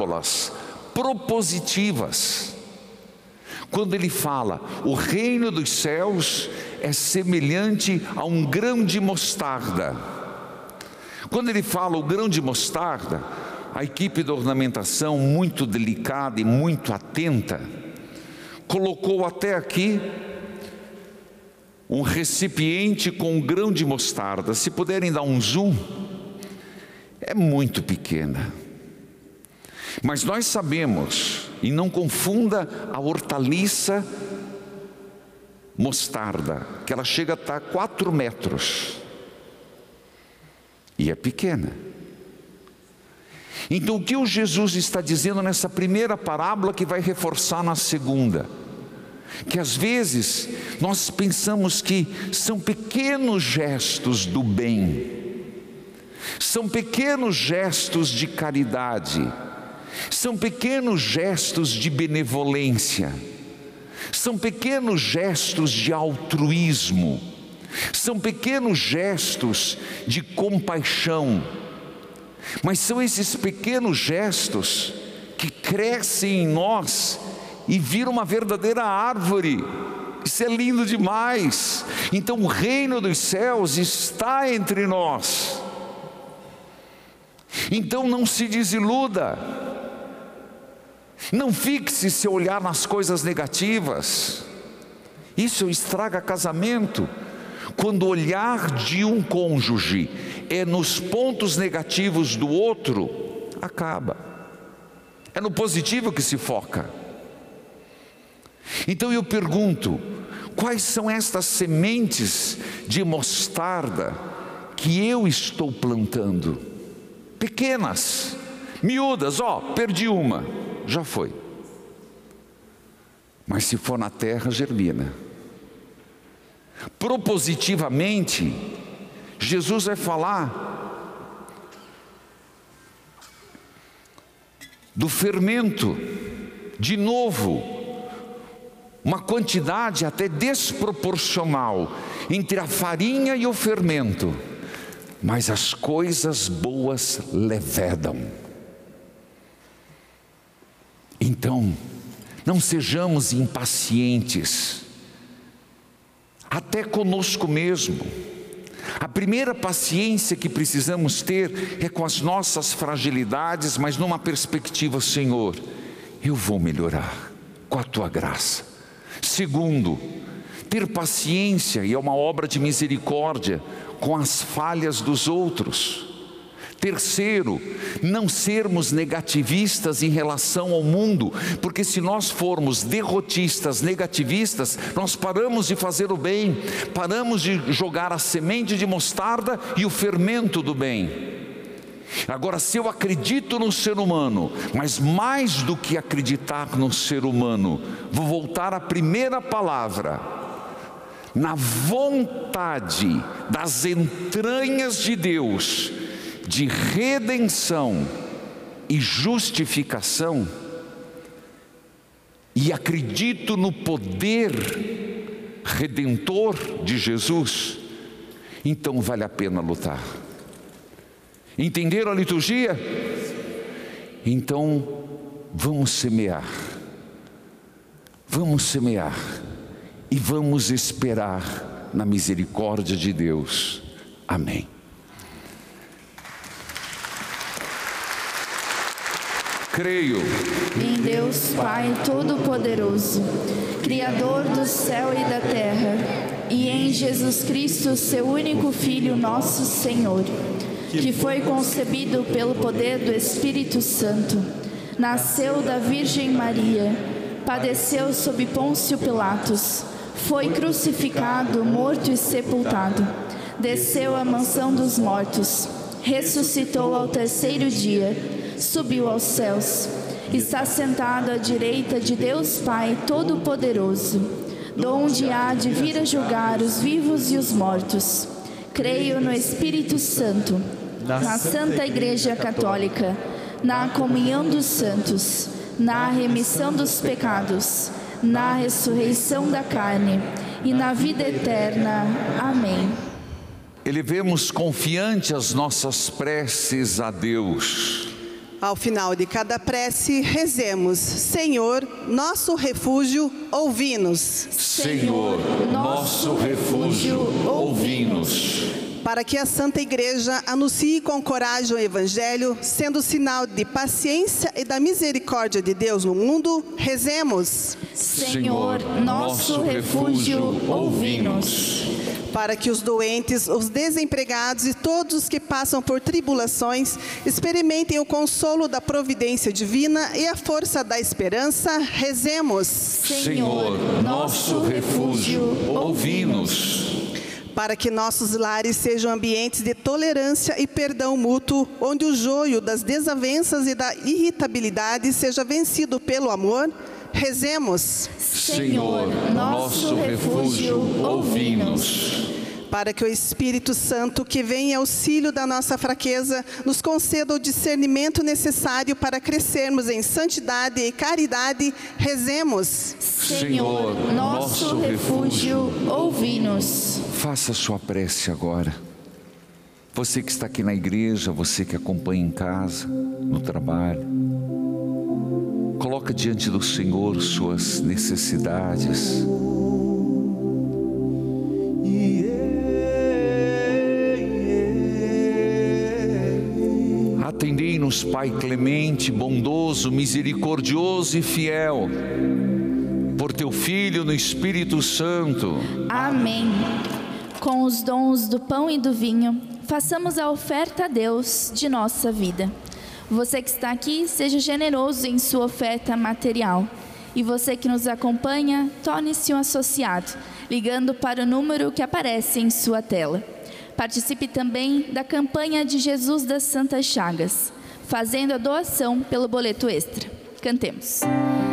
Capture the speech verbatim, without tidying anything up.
parábolas propositivas. Quando ele fala, o reino dos céus é semelhante a um grão de mostarda. Quando ele fala o grão de mostarda, a equipe da ornamentação, muito delicada e muito atenta, colocou até aqui um recipiente com um grão de mostarda. Se puderem dar um zoom, é muito pequena. Mas nós sabemos, e não confunda a hortaliça mostarda, que ela chega a estar quatro metros. E é pequena. Então o que o Jesus está dizendo nessa primeira parábola, que vai reforçar na segunda? Que às vezes nós pensamos que são pequenos gestos do bem, são pequenos gestos de caridade, são pequenos gestos de benevolência, são pequenos gestos de altruísmo, são pequenos gestos de compaixão, mas são esses pequenos gestos que crescem em nós e viram uma verdadeira árvore. Isso é lindo demais. Então o reino dos céus está entre nós. Então não se desiluda, não fixe seu olhar nas coisas negativas. Isso estraga casamento. Quando o olhar de um cônjuge é nos pontos negativos do outro, acaba. É no positivo que se foca. Então eu pergunto, quais são estas sementes de mostarda que eu estou plantando? Pequenas, miúdas, ó, perdi uma, já foi. Mas se for na terra, germina. Propositivamente, Jesus vai falar do fermento, de novo, uma quantidade até desproporcional entre a farinha e o fermento, mas as coisas boas levedam. Então, não sejamos impacientes, até conosco mesmo. A primeira paciência que precisamos ter é com as nossas fragilidades, mas numa perspectiva: Senhor, eu vou melhorar com a Tua graça. Segundo, ter paciência, e é uma obra de misericórdia, com as falhas dos outros. Terceiro, não sermos negativistas em relação ao mundo, porque se nós formos derrotistas, negativistas, nós paramos de fazer o bem, paramos de jogar a semente de mostarda e o fermento do bem. Agora, se eu acredito no ser humano, mas mais do que acreditar no ser humano, vou voltar à primeira palavra, na vontade das entranhas de Deus, de redenção e justificação, e acredito no poder redentor de Jesus, então vale a pena lutar. Entenderam a liturgia? Então vamos semear, vamos semear e vamos esperar na misericórdia de Deus. Amém. Creio em Deus Pai Todo-Poderoso, Criador do céu e da terra, e em Jesus Cristo, seu único Filho, nosso Senhor, que foi concebido pelo poder do Espírito Santo, nasceu da Virgem Maria, padeceu sob Pôncio Pilatos, foi crucificado, morto e sepultado, desceu à mansão dos mortos, ressuscitou ao terceiro dia, subiu aos céus, está sentado à direita de Deus Pai Todo-Poderoso, donde há de vir a julgar os vivos e os mortos. Creio no Espírito Santo, na Santa Igreja Católica, na comunhão dos santos, na remissão dos pecados, na ressurreição da carne e na vida eterna. Amém. Elevemos confiante as nossas preces a Deus. Ao final de cada prece, rezemos: Senhor, nosso refúgio, ouvi-nos. Senhor, nosso refúgio, ouvi-nos. Para que a Santa Igreja anuncie com coragem o Evangelho, sendo sinal de paciência e da misericórdia de Deus no mundo, rezemos: Senhor, nosso refúgio, ouvi-nos. Para que os doentes, os desempregados e todos os que passam por tribulações experimentem o consolo da providência divina e a força da esperança, rezemos: Senhor, nosso refúgio, ouvi-nos. Para que nossos lares sejam ambientes de tolerância e perdão mútuo, onde o joio das desavenças e da irritabilidade seja vencido pelo amor, rezemos: Senhor, nosso refúgio, ouvi-nos. Para que o Espírito Santo, que vem em auxílio da nossa fraqueza, nos conceda o discernimento necessário para crescermos em santidade e caridade, rezemos: Senhor, nosso refúgio, ouvi-nos. Faça sua prece agora. Você que está aqui na igreja, você que acompanha em casa, no trabalho, coloca diante do Senhor suas necessidades. Atendei-nos, Pai clemente, bondoso, misericordioso e fiel, por Teu Filho no Espírito Santo. Amém. Com os dons do pão e do vinho, façamos a oferta a Deus de nossa vida. Você que está aqui, seja generoso em sua oferta material. E você que nos acompanha, torne-se um associado, ligando para o número que aparece em sua tela. Participe também da campanha de Jesus das Santas Chagas, fazendo a doação pelo boleto extra. Cantemos.